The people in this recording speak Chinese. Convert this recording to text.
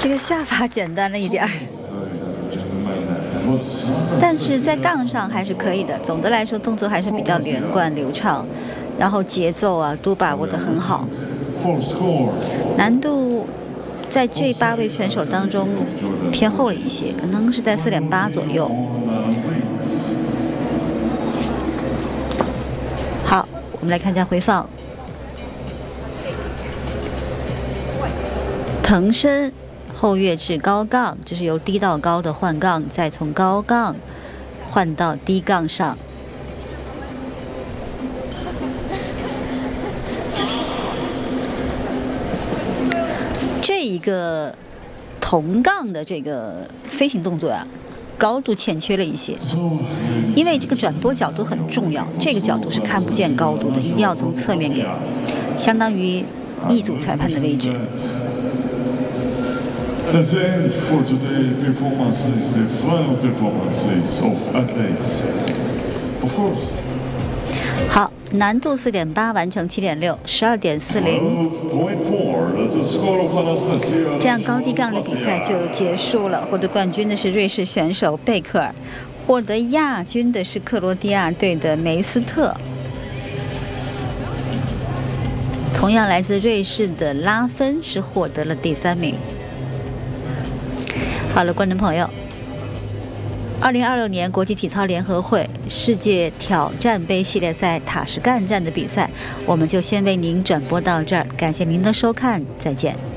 这个下法简单了一点儿，但是在杠上还是可以的。总的来说，动作还是比较连贯流畅，然后节奏啊都把握得很好。难度在这8位选手当中偏厚了一些，可能是在4.8左右。好，我们来看一下回放。腾身后跃至高杠，这是由低到高的换杠，再从高杠换到低杠上。这一个同杠的这个飞行动作啊，高度欠缺了一些，因为这个转播角度很重要，这个角度是看不见高度的，一定要从侧面给，相当于一组裁判的位置。 That's the end for today's performances, the final performances of athletes. Of course. 好，难度4.8，完成7.6，12.40。这样高低杠的比赛就结束了。获得冠军的是瑞士选手贝克尔，获得亚军的是克罗地亚队的梅斯特。同样来自瑞士的拉芬是获得了第3名。好了，观众朋友，2026年国际体操联合会世界挑战杯系列赛塔什干站的比赛，我们就先为您转播到这儿，感谢您的收看，再见。